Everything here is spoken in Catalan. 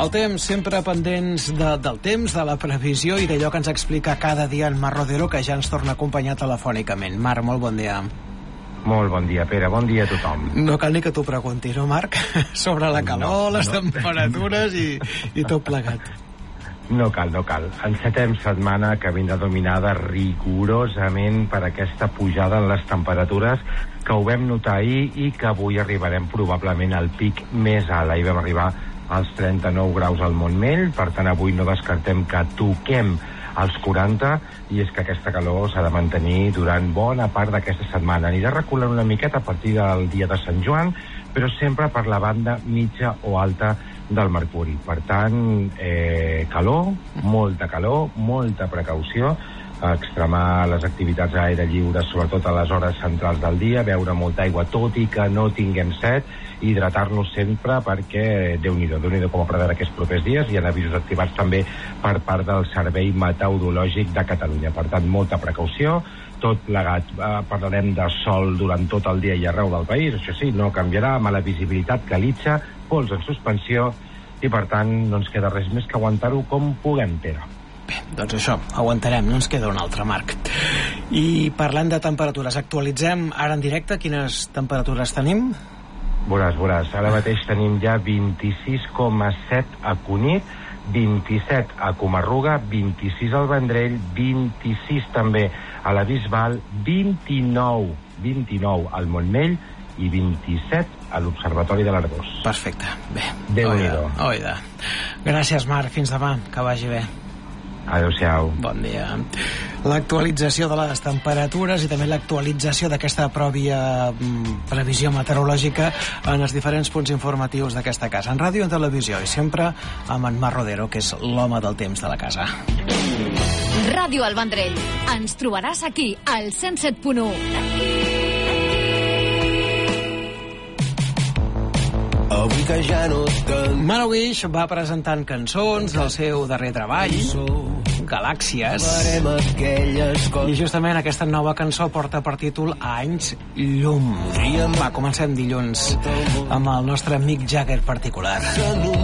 El temps, sempre pendents del temps, de la previsió i d'allò que ens explica cada dia en Marc Rodero, que ja ens torna a acompanyar telefònicament. Marc, molt bon dia. Molt bon dia, Pere. Bon dia a tothom. No cal ni que t'ho pregunti, no, Marc? Sobre la calor, les temperatures i tot plegat. No cal. Encetem setmana que vindrà dominada rigorosament per aquesta pujada en les temperatures que ho vam notar ahir i que avui arribarem probablement al pic més alt. Ahir vam arribar als 39 graus al Montmell, per tant avui no descartem que toquem als 40, i és que aquesta calor s'ha de mantenir durant bona part d'aquesta setmana. Anirà reculant una miqueta a partir del dia de Sant Joan, però sempre per la banda mitja o alta del mercuri. Per tant, calor, molta precaució, extremar les activitats a l'aire lliure, sobretot a les hores centrals del dia, beure molta aigua, tot i que no tinguem set, hidratar-nos sempre perquè, Déu-n'hi-do com a prevere aquests propers dies. Hi ha avisos activats també per part del Servei Meteorològic de Catalunya. Per tant, molta precaució, tot plegat. Parlarem de sol durant tot el dia i arreu del país, això sí, no canviarà, mala visibilitat, calitja, pols en suspensió, i per tant no ens queda res més que aguantar-ho com puguem, Pere. Bé, doncs això, aguantarem, no ens queda un altre, Marc. I parlant de temperatures, actualitzem ara en directe quines temperatures tenim? Veuràs. Ara mateix tenim ja 26,7 a Cunit, 27 a Comarruga, 26 al Vendrell, 26 també a la Bisbal, 29 al Montmell i 27 a l'Observatori de l'Arboç. Perfecte, bé. Déu-n'hi-do. Oida. Gràcies, Marc, fins demà, que vagi bé. Adéu-siau. Bon dia. L'actualització de les temperatures i també l'actualització d'aquesta pròpia previsió meteorològica en els diferents punts informatius d'aquesta casa, en ràdio i en televisió, i sempre amb en Marc Rodero, que és l'home del temps de la casa. Ràdio El Vendrell. Ens trobaràs aquí, al 107.1. Manowix va presentant cançons del seu darrer treball, Galàxies, i justament aquesta nova cançó porta per títol Anys Llum. Va, comencem dilluns amb el nostre Mick Jagger particular.